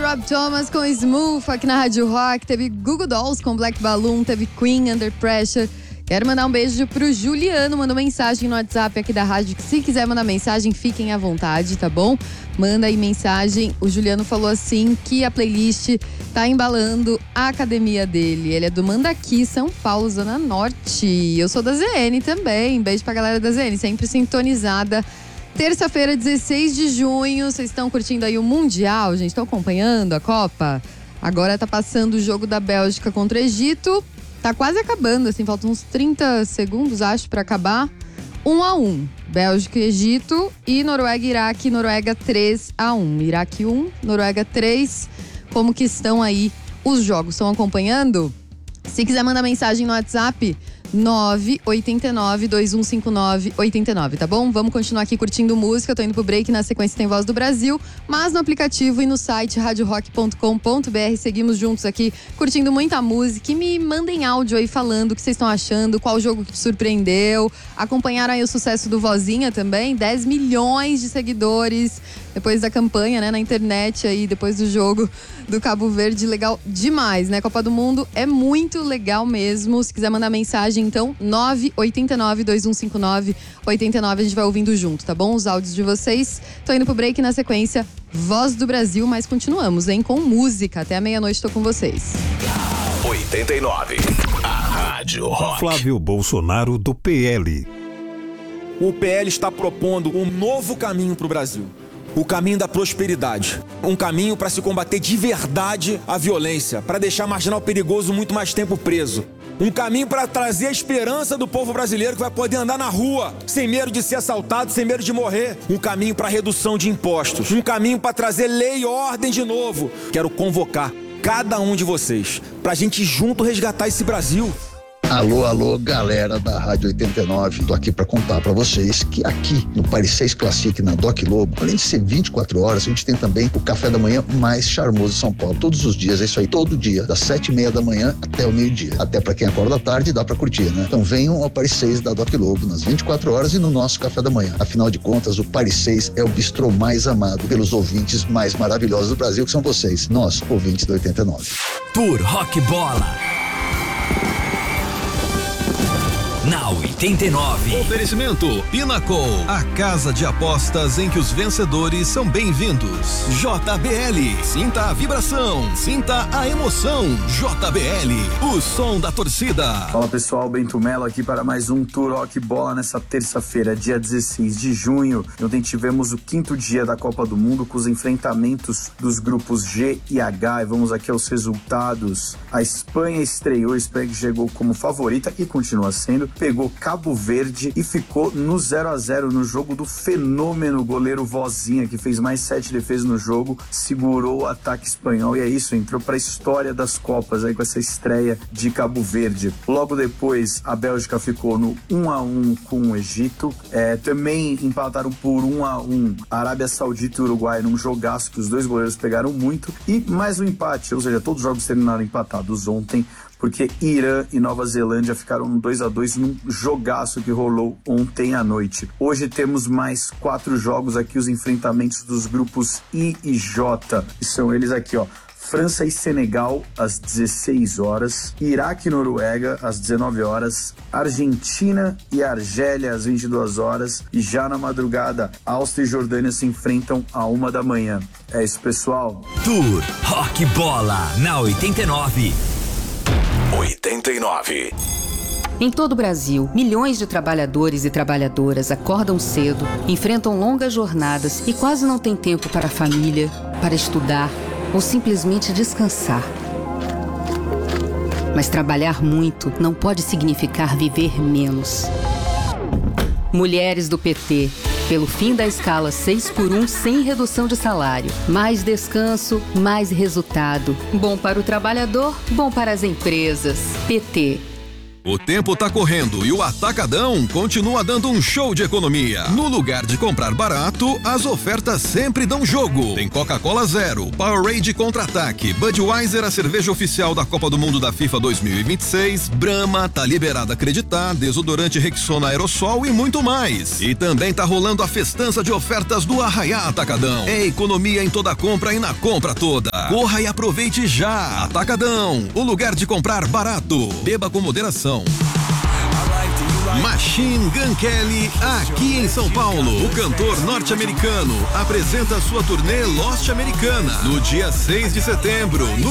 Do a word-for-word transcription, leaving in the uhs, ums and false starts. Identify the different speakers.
Speaker 1: Rob Thomas com Smooth aqui na Rádio Rock. Teve Google Dolls com Black Balloon. Teve Queen, Under Pressure. Quero mandar um beijo pro Juliano. Mandou mensagem no WhatsApp aqui da rádio. Se quiser mandar mensagem, fiquem à vontade, tá bom? Manda aí mensagem. O Juliano falou assim que a playlist tá embalando a academia dele. Ele é do Mandaqui, São Paulo, Zona Norte. Eu sou da Z N também. Beijo pra galera da Z N, sempre sintonizada. Terça-feira, dezesseis de junho. Vocês estão curtindo aí o Mundial, gente? Estão acompanhando a Copa? Agora tá passando o jogo da Bélgica contra o Egito. Tá quase acabando, assim, faltam uns trinta segundos, acho, pra acabar. um a um. Bélgica e Egito. E Noruega e Iraque. Noruega três a um. Iraque um, Noruega três. Como que estão aí os jogos? Estão acompanhando? Se quiser mandar mensagem no WhatsApp, nove oito nove, dois um cinco nove, oito nove, tá bom? Vamos continuar aqui curtindo música. Tô indo pro break, na sequência tem Voz do Brasil, mas no aplicativo e no site rádio rock ponto com ponto b r. Seguimos juntos aqui, curtindo muita música. E me mandem áudio aí falando o que vocês estão achando, qual jogo que te surpreendeu. Acompanharam aí o sucesso do Vozinha também, dez milhões de seguidores depois da campanha, né, na internet aí, depois do jogo do Cabo Verde. Legal demais, né? Copa do Mundo é muito legal mesmo. Se quiser mandar mensagem, então, nove oito nove, dois um cinco nove, oito nove, a gente vai ouvindo junto, tá bom? Os áudios de vocês. Tô indo pro break, na sequência, Voz do Brasil, mas continuamos, hein? Com música. Até a meia-noite tô com vocês.
Speaker 2: oitenta e nove, a Rádio Rock.
Speaker 3: Flávio Bolsonaro, do P L.
Speaker 4: O P L está propondo um novo caminho pro Brasil. O caminho da prosperidade. Um caminho para se combater de verdade a violência, para deixar marginal perigoso muito mais tempo preso. Um caminho para trazer a esperança do povo brasileiro que vai poder andar na rua, sem medo de ser assaltado, sem medo de morrer. Um caminho para redução de impostos. Um caminho para trazer lei e ordem de novo. Quero convocar cada um de vocês para a gente junto resgatar esse Brasil.
Speaker 5: Alô, alô, galera da Rádio oitenta e nove. Tô aqui para contar para vocês que aqui no Paris seis Classic, na Doc Lobo, além de ser vinte e quatro horas, a gente tem também o café da manhã mais charmoso de São Paulo. Todos os dias, é isso aí, todo dia, das sete e meia da manhã até o meio-dia. Até para quem acorda à tarde, dá para curtir, né? Então venham ao Paris seis da Doc Lobo nas vinte e quatro horas e no nosso café da manhã. Afinal de contas, o Paris seis é o bistrô mais amado pelos ouvintes mais maravilhosos do Brasil, que são vocês, nós, ouvintes da oitenta e nove.
Speaker 2: Tour Rock Bola na oitenta e nove.
Speaker 6: Oferecimento Pinnacle, a casa de apostas em que os vencedores são bem-vindos. J B L, sinta a vibração, sinta a emoção. J B L, o som da torcida.
Speaker 7: Fala pessoal, Bento Mello aqui para mais um Tour Rock Bola nessa terça-feira, dia dezesseis de junho. Ontem tivemos o quinto dia da Copa do Mundo com os enfrentamentos dos grupos G e H. E vamos aqui aos resultados. A Espanha estreou, a Espanha que chegou como favorita e continua sendo. Pegou Cabo Verde e ficou no zero a zero no jogo do fenômeno goleiro Vozinha, que fez mais sete defesas no jogo, segurou o ataque espanhol e é isso, entrou para a história das Copas aí com essa estreia de Cabo Verde. Logo depois, a Bélgica ficou no um a um com o Egito. É, também empataram por um a um a Arábia Saudita e Uruguai num jogaço que os dois goleiros pegaram muito e mais um empate, ou seja, todos os jogos terminaram empatados ontem, porque Irã e Nova Zelândia ficaram no dois a dois num jogaço que rolou ontem à noite. Hoje temos mais quatro jogos aqui, os enfrentamentos dos grupos I e J, que são eles aqui, ó. França e Senegal às dezesseis horas, Iraque e Noruega às dezenove horas, Argentina e Argélia às vinte e duas horas e já na madrugada, Áustria e Jordânia se enfrentam à uma da manhã. É isso, pessoal.
Speaker 2: Tour Rock Bola na oitenta e nove. oitenta e nove.
Speaker 8: Em todo o Brasil, milhões de trabalhadores e trabalhadoras acordam cedo, enfrentam longas jornadas e quase não têm tempo para a família, para estudar ou simplesmente descansar. Mas trabalhar muito não pode significar viver menos. Mulheres do P T, pelo fim da escala seis por um sem redução de salário. Mais descanso, mais resultado. Bom para o trabalhador, bom para as empresas. P T.
Speaker 6: O tempo tá correndo e o Atacadão continua dando um show de economia. No lugar de comprar barato, as ofertas sempre dão jogo. Tem Coca-Cola Zero, Powerade Contra-Ataque, Budweiser, a cerveja oficial da Copa do Mundo da FIFA dois mil e vinte e seis, Brahma, tá liberado acreditar, desodorante Rexona Aerosol e muito mais. E também tá rolando a festança de ofertas do Arraiá Atacadão. É economia em toda compra e na compra toda. Corra e aproveite já. Atacadão, o lugar de comprar barato. Beba com moderação. Machine Gun Kelly, aqui em São Paulo. O cantor norte-americano apresenta sua turnê Lost Americana no dia seis de setembro, no